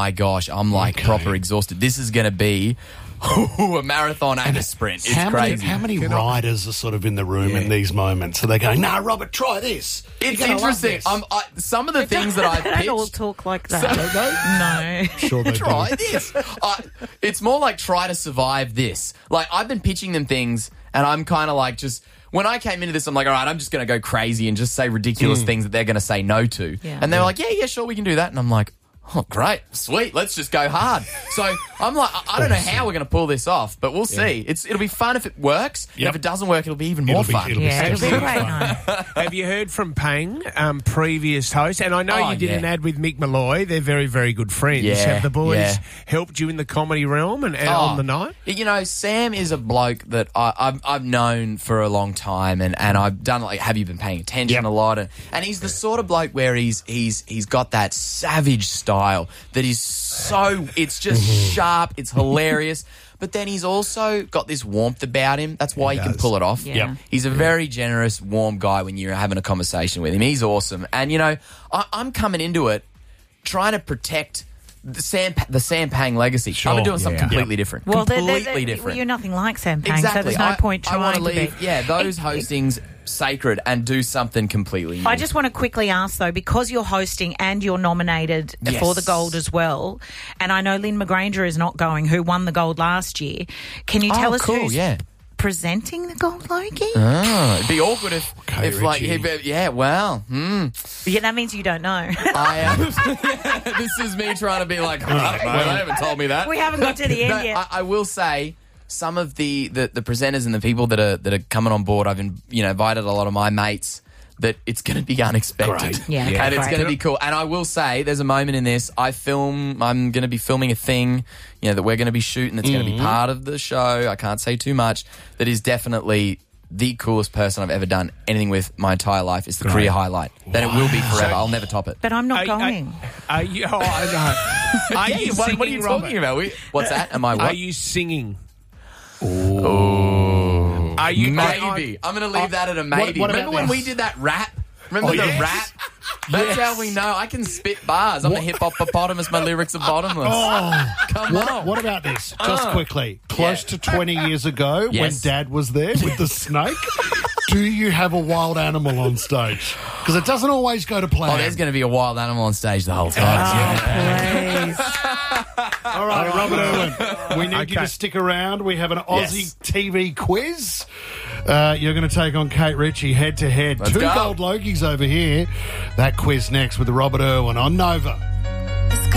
my gosh, I'm like proper exhausted. This is going to be a marathon and a sprint. It's crazy. How many riders are sort of in the room in these moments? So they're going, "Nah, Robert, try this." It's interesting. Some of the things that I've pitched... They don't all talk like that. No. Sure they try do. this. It's more like try to survive this. Like, I've been pitching them things, and I'm kind of like just... When I came into this, I'm like, all right, I'm just going to go crazy and just say ridiculous things that they're going to say no to. Yeah. And they were like, yeah, sure, we can do that. And I'm like, oh, great, sweet, let's just go hard. So I'm like, I don't know how we're going to pull this off, but we'll see. It'll be fun if it works. And if it doesn't work, it'll be even more fun. It'll be It'll be great. Have you heard from Pang, previous host? And I know you did an ad with Mick Malloy. They're very, very good friends. Yeah, Have the boys yeah. helped you in the comedy realm and on the night? You know, Sam is a bloke that I've known for a long time, and I've done, like, have you been paying attention a lot? And he's the sort of bloke where he's got that savage style that is so, it's just sharp, it's hilarious. But then he's also got this warmth about him. That's why he can pull it off. Yeah. He's a very generous, warm guy when you're having a conversation with him. He's awesome. And, you know, I'm coming into it trying to protect the Sam Pang legacy. Sure. I'm doing something completely different. Well, completely different. Well, you're nothing like Sam Pang, Exactly. so there's no point trying I want to to leave, be. those hostings sacred and do something completely new. I just want to quickly ask, though, because you're hosting and you're nominated for the gold as well, and I know Lynn McGranger is not going, who won the gold last year. Can you tell us who's presenting the gold, Logie? It'd be awkward if Yeah, that means you don't know. This is me trying to be like, I don't know, they haven't told me that. We haven't got to the end yet. I will say, some of the presenters and the people that are coming on board, I've invited a lot of my mates, that it's going to be unexpected. Great. Yeah. And it's going to be cool. And I will say, there's a moment in this, I'm going to be filming a thing, that we're going to be shooting that's going to be part of the show. I can't say too much. That is definitely the coolest person I've ever done anything with my entire life. It's the career highlight. That it will be forever. I'll never top it. But I'm not going. Are you? Oh, I know. Are you singing, what are you talking about? What's that? Am I what? Are you singing? Oh. Are you? Maybe. I'm going to leave that at a maybe. Remember when we did that rap? Remember the rap? That's how we know. I can spit bars. I'm a hippopotamus. My lyrics are bottomless. Come on. What about this? Just quickly. Close to 20 years ago, when Dad was there with the snake, do you have a wild animal on stage? Because it doesn't always go to plan. Oh, there's going to be a wild animal on stage the whole time. Please. All right, Robert Irwin, we need you to stick around. We have an Aussie TV quiz. You're going to take on Kate Ritchie head-to-head. Let's Two go. gold Logies over here. That quiz next with Robert Irwin on Nova.